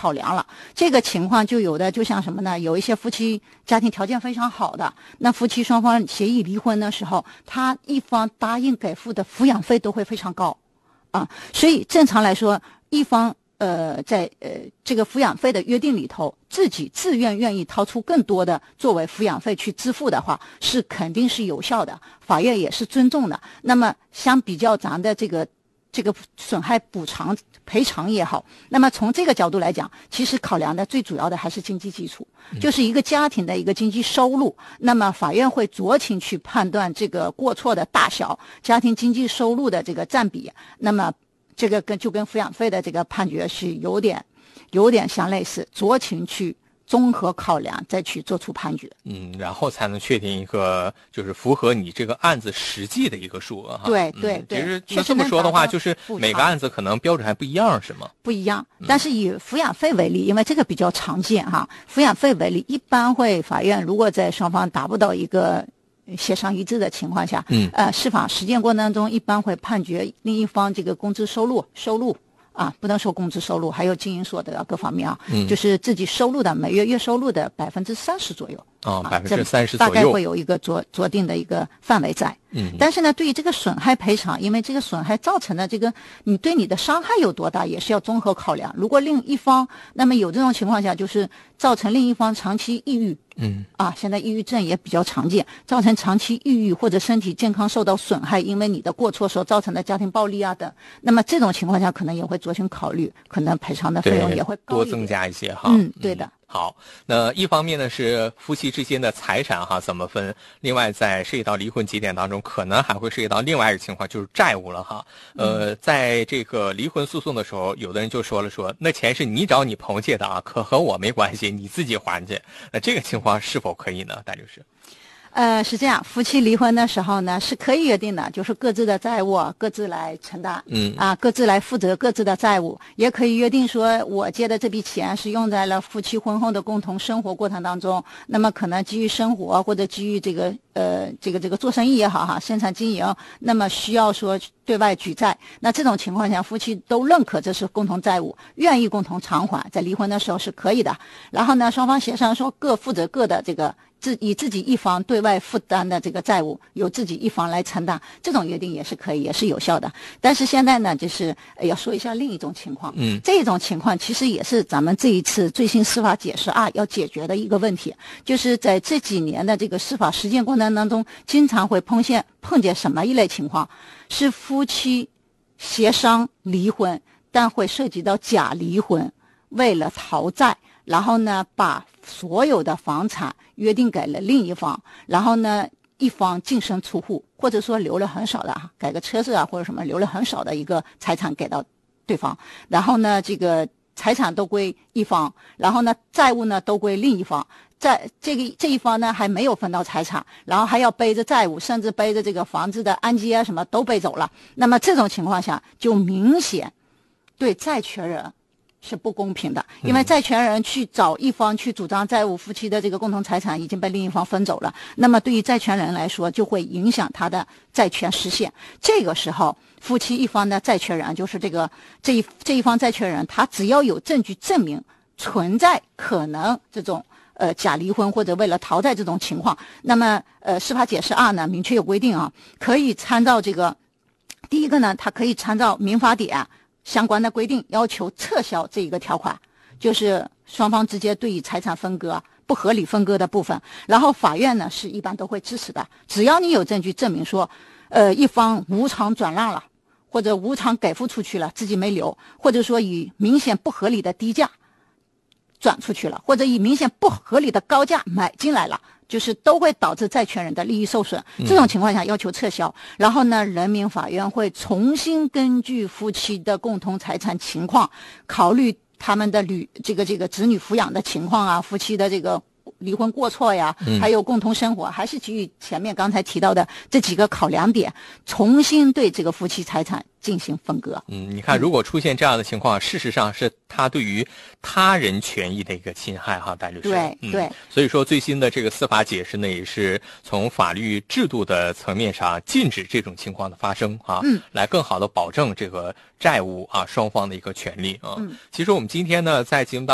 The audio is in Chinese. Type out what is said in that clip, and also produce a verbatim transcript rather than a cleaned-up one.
考量了。这个情况就有的就像什么呢？有一些夫妻家庭条件非常好的，那夫妻双方协议离婚的时候，他一方答应给付的抚养费都会非常高啊，所以正常来说，一方呃在呃这个抚养费的约定里头，自己自愿愿意掏出更多的作为抚养费去支付的话，是肯定是有效的，法院也是尊重的。那么相比较咱的这个这个损害补偿赔偿也好，那么从这个角度来讲，其实考量的最主要的还是经济基础，就是一个家庭的一个经济收入，那么法院会酌情去判断这个过错的大小，家庭经济收入的这个占比，那么这个跟就跟抚养费的这个判决是有点有点相类似，酌情去综合考量再去做出判决。 嗯，然后才能确定一个就是符合你这个案子实际的一个数额哈。 对对对， 其实那这么说的话，就是每个案子可能标准还不一样，是吗？ 不一样，但是以抚养费为例，因为这个比较常见哈，抚养费为例，一般会法院如果在双方达不到一个协商一致的情况下，嗯，呃，司法实践过程当中一般会判决另一方这个工资收入收入啊，不能说工资收入，还有经营所得各方面啊，嗯，就是自己收入的每月月收入的百分之三十左右。 哦，百分之三十左右， 大概会有一个酌酌定的一个范围在。嗯，但是呢，对于这个损害赔偿，因为这个损害造成的这个你对你的伤害有多大，也是要综合考量。如果另一方，那么有这种情况下，就是造成另一方长期抑郁，嗯，啊，现在抑郁症也比较常见，造成长期抑郁或者身体健康受到损害，因为你的过错所造成的家庭暴力啊等，那么这种情况下可能也会酌情考虑，可能赔偿的费用也会高多增加一些哈。 嗯，对的。 嗯好，那一方面呢是夫妻之间的财产哈怎么分，另外在涉及到离婚节点当中，可能还会涉及到另外一个情况，就是债务了哈。呃，在这个离婚诉讼的时候，有的人就说了说，那钱是你找你朋友借的啊，可和我没关系，你自己还去。那这个情况是否可以呢，戴律师？ 呃，是这样，夫妻离婚的时候呢，是可以约定的，就是各自的债务各自来承担，嗯，啊，各自来负责各自的债务，也可以约定说，我借的这笔钱是用在了夫妻婚后的共同生活过程当中，那么可能基于生活或者基于这个呃这个这个做生意也好哈，生产经营，那么需要说对外举债，那这种情况下，夫妻都认可这是共同债务，愿意共同偿还，在离婚的时候是可以的。然后呢，双方协商说各负责各的这个。自以自己一方对外负担的这个债务由自己一方来承担，这种约定也是可以，也是有效的。但是现在呢，就是要说一下另一种情况，嗯，这种情况其实也是咱们这一次最新司法解释二要解决的一个问题，就是在这几年的这个司法实践过程当中，经常会碰见碰见什么一类情况，是夫妻协商离婚，但会涉及到假离婚，为了逃债。然后呢，把所有的房产约定给了另一方，然后呢，一方净身出户，或者说留了很少的，改个车子啊或者什么，留了很少的一个财产给到对方，然后呢，这个财产都归一方，然后呢，债务呢都归另一方，在这个这一方呢还没有分到财产，然后还要背着债务，甚至背着这个房子的按揭啊什么都背走了。那么这种情况下，就明显对债权人是不公平的，因为债权人去找一方去主张债务，夫妻的这个共同财产已经被另一方分走了，那么对于债权人来说就会影响他的债权实现。这个时候夫妻一方的债权人，就是这个这一这一方债权人，他只要有证据证明存在可能这种呃假离婚或者为了逃债这种情况，那么呃司法解释二呢明确有规定啊，可以参照这个第一个呢，它可以参照民法典相关的规定，要求撤销这一个条款，就是双方之间对于财产分割不合理分割的部分，然后法院呢是一般都会支持的，只要你有证据证明说呃一方无偿转让了，或者无偿给付出去了自己没留，或者说以明显不合理的低价转出去了，或者以明显不合理的高价买进来了，就是都会导致债权人的利益受损，这种情况下要求撤销，然后呢，人民法院会重新根据夫妻的共同财产情况，考虑他们的女这个这个子女抚养的情况啊，夫妻的这个离婚过错呀，还有共同生活，还是基于前面刚才提到的这几个考量点，重新对这个夫妻财产进行分割。 嗯，你看，如果出现这样的情况，嗯、事实上是他对于他人权益的一个侵害哈，戴律师。 对、嗯、对。 所以说，最新的这个司法解释呢，也是从法律制度的层面上禁止这种情况的发生哈，嗯，来更好的保证这个债务啊双方的一个权利啊。嗯，其实我们今天呢，在节目当中。